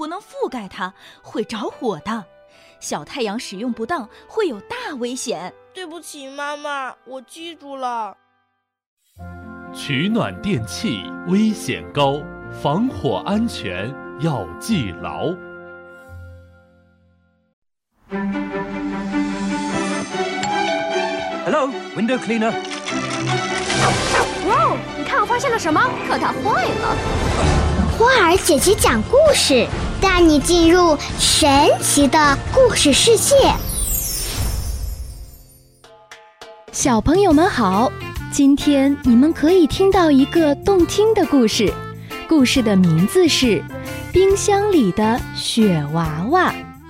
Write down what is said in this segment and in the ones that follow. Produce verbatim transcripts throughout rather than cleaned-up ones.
不能覆盖它，会着火的。小太阳使用不当，会有大危险。 对不起，妈妈，我记住了。 取暖电器危险高，防火安全要记牢。 Hello, window cleaner. 哇哦，你看我发现了什么？可它坏了。 花儿姐姐讲故事，带你进入神奇的故事世界。 小朋友们好，今天你们可以听到一个动听的故事，故事的名字是《冰箱里的雪娃娃》。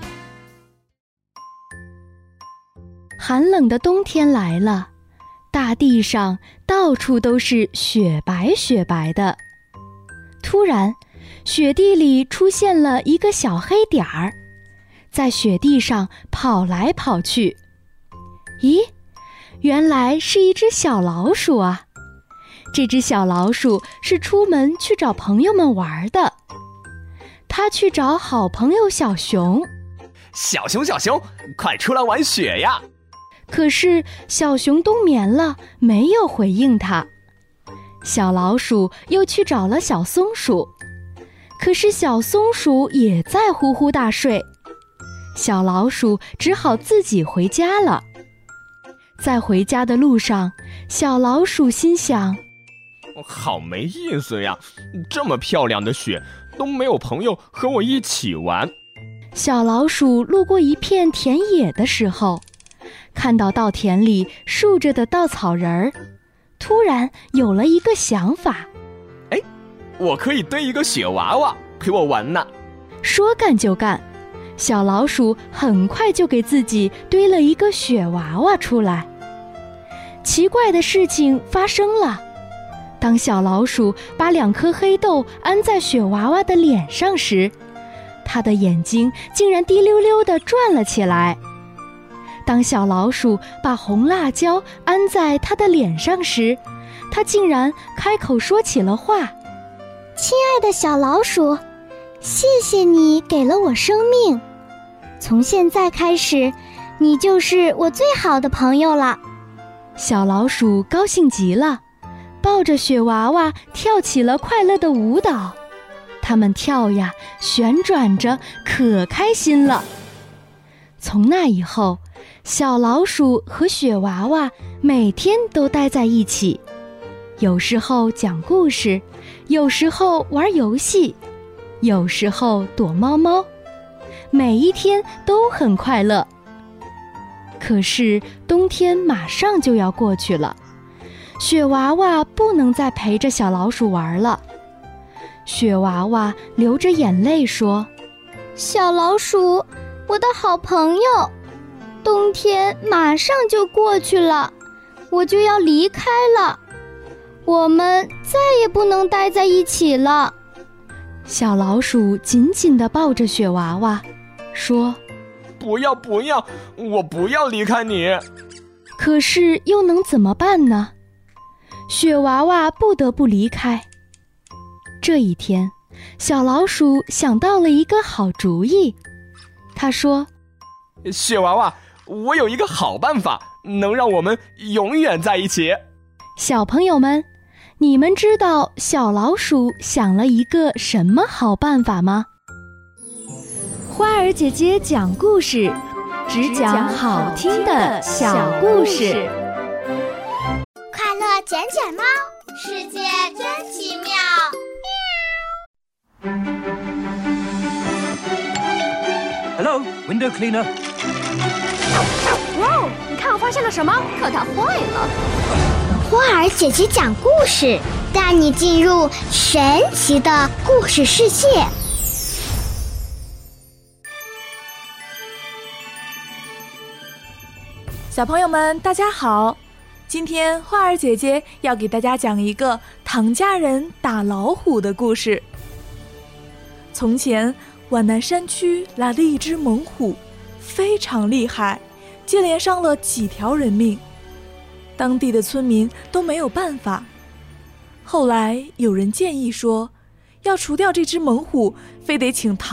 寒冷的冬天来了，大地上到处都是雪白雪白的。突然，雪地里出现了一个小黑点儿，在雪地上跑来跑去。咦，原来是一只小老鼠啊！这只小老鼠是出门去找朋友们玩的。它去找好朋友小熊。 小熊小熊，快出来玩雪呀！ 可是小熊冬眠了，没有回应它。小老鼠又去找了小松鼠，可是小松鼠也在呼呼大睡。小老鼠只好自己回家了。在回家的路上，小老鼠心想： 好没意思呀，这么漂亮的雪，都没有朋友和我一起玩。 小老鼠路过一片田野的时候，看到稻田里竖着的稻草人儿，突然有了一个想法。 哎，我可以堆一个雪娃娃陪我玩呢。 说干就干，小老鼠很快就给自己堆了一个雪娃娃出来。奇怪的事情发生了，当小老鼠把两颗黑豆安在雪娃娃的脸上时，它的眼睛竟然滴溜溜地转了起来。当小老鼠把红辣椒安在它的脸上时，它竟然开口说起了话： 亲爱的小老鼠，谢谢你给了我生命，从现在开始，你就是我最好的朋友了。 小老鼠高兴极了，抱着雪娃娃跳起了快乐的舞蹈。它们跳呀，旋转着，可开心了。从那以后，小老鼠和雪娃娃每天都待在一起，有时候讲故事，有时候玩游戏，有时候躲猫猫，每一天都很快乐。可是冬天马上就要过去了，雪娃娃不能再陪着小老鼠玩了。雪娃娃流着眼泪说： 小老鼠，我的好朋友，冬天马上就过去了，我就要离开了，我们再也不能待在一起了。 小老鼠紧紧地抱着雪娃娃说： 不要不要，我不要离开你。 可是又能怎么办呢？雪娃娃不得不离开。这一天，小老鼠想到了一个好主意。他说： 雪娃娃，我有一个好办法，能让我们永远在一起。 小朋友们，你们知道小老鼠想了一个什么好办法吗？花儿姐姐讲故事，只讲好听的小故事。 快乐捡捡猫，世界真奇妙。 Hello, window cleaner. 哇哦，你看我发现了什么？可它坏了。 花儿姐姐讲故事，带你进入神奇的故事世界。 小朋友们大家好，今天花儿姐姐要给大家讲一个唐家人打老虎的故事。从前皖南山区来了一只猛虎，非常厉害，接连伤了几条人命，当地的村民都没有办法。后来有人建议说，要除掉这只猛虎，非得请唐